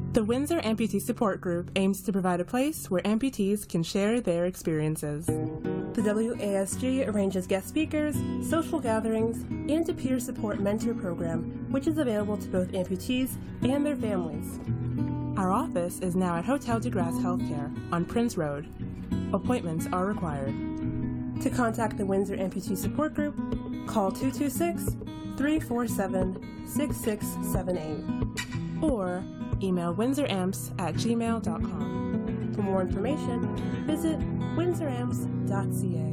The Windsor Amputee Support Group aims to provide a place where amputees can share their experiences. The WASG arranges guest speakers, social gatherings, and a peer support mentor program, which is available to both amputees and their families. Our office is now at Hotel de Grace Healthcare on Prince Road. Appointments are required. To contact the Windsor Amputee Support Group, call 226-347-6678 or email windsoramps@gmail.com. For more information, visit windsoramps.ca.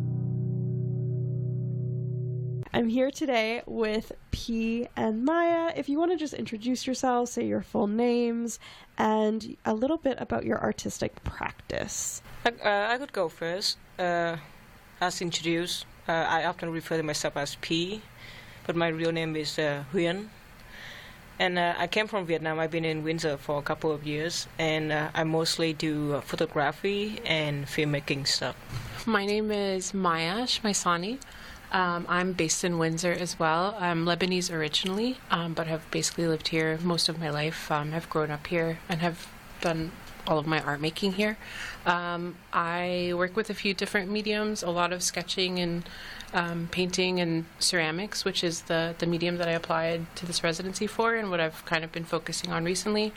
I'm here today with P and Maya. If you want to just introduce yourselves, say your full names, and a little bit about your artistic practice. I could go first. As introduced, I often refer to myself as P, but my real name is Huyên. And I came from Vietnam. I've been in Windsor for a couple of years, and I mostly do photography and filmmaking stuff. My name is Maya Shmaisani. I'm based in Windsor as well. I'm Lebanese originally, but have basically lived here most of my life. I've grown up here and have done all of my art making here. I work with a few different mediums, a lot of sketching and painting and ceramics, which is the medium that I applied to this residency for and what I've kind of been focusing on recently.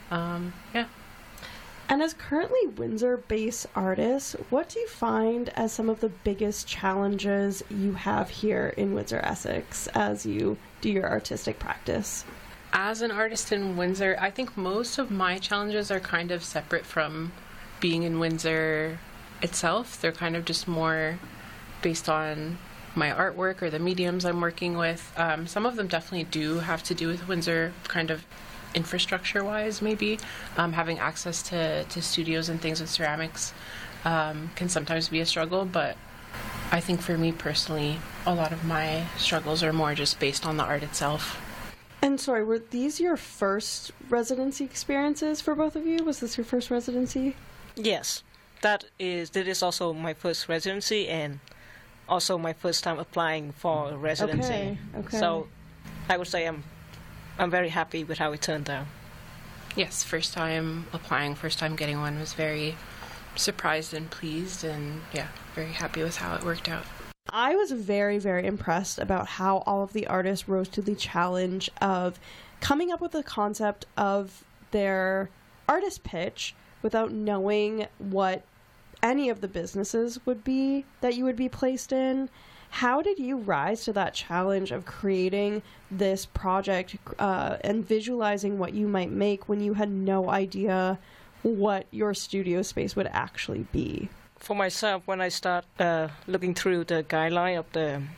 And as currently Windsor-based artists, what do you find as some of the biggest challenges you have here in Windsor, Essex, as you do your artistic practice? As an artist in Windsor, I think most of my challenges are kind of separate from being in Windsor itself. They're kind of just more based on my artwork or the mediums I'm working with. Some of them definitely do have to do with Windsor, kind of infrastructure-wise, maybe. Having access to studios and things with ceramics can sometimes be a struggle, but I think for me personally, a lot of my struggles are more just based on the art itself. And sorry, were these your first residency experiences for both of you? Was this your first residency? Yes, that is also my first residency and also my first time applying for a residency. Okay. So I would say I'm very happy with how it turned out. Yes, first time applying, first time getting one, was very surprised and pleased, and very happy with how it worked out. I was very, very impressed about how all of the artists rose to the challenge of coming up with the concept of their artist pitch without knowing what any of the businesses would be that you would be placed in. How did you rise to that challenge of creating this project and visualizing what you might make when you had no idea what your studio space would actually be? For myself, when I start looking through the guideline of the